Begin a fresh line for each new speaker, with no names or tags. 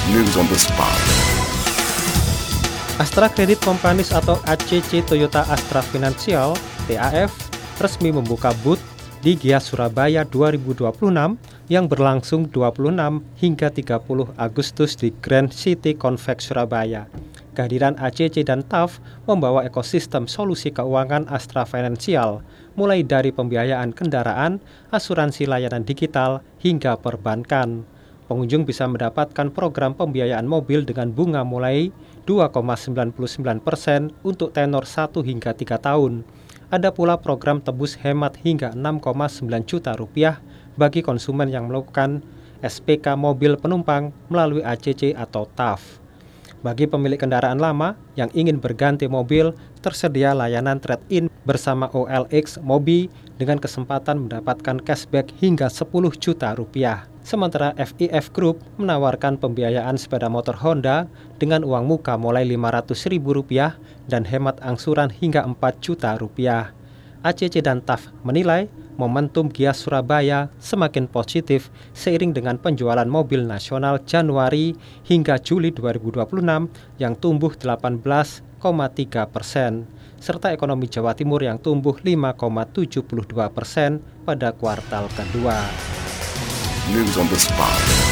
News on the spot.
Astra Credit Companies atau ACC Toyota Astra Financial (TAF) resmi membuka booth di Gias Surabaya 2026 yang berlangsung 26 hingga 30 Agustus di Grand City Convex Surabaya. Kehadiran ACC dan TAF membawa ekosistem solusi keuangan Astra Financial, mulai dari pembiayaan kendaraan, asuransi layanan digital, hingga perbankan. Pengunjung bisa mendapatkan program pembiayaan mobil dengan bunga mulai 2,99% untuk tenor 1 hingga 3 tahun. Ada pula program tebus hemat hingga 6,9 juta rupiah bagi konsumen yang melakukan SPK mobil penumpang melalui ACC atau TAF. Bagi pemilik kendaraan lama yang ingin berganti mobil, tersedia layanan trade-in bersama OLX Mobi dengan kesempatan mendapatkan cashback hingga 10 juta rupiah. Sementara FIF Group menawarkan pembiayaan sepeda motor Honda dengan uang muka mulai Rp500.000 dan hemat angsuran hingga Rp4 juta. ACC dan TAF menilai momentum Gias Surabaya semakin positif seiring dengan penjualan mobil nasional Januari hingga Juli 2026 yang tumbuh 18,3%, serta ekonomi Jawa Timur yang tumbuh 5,72% pada kuartal kedua.
News on the spot.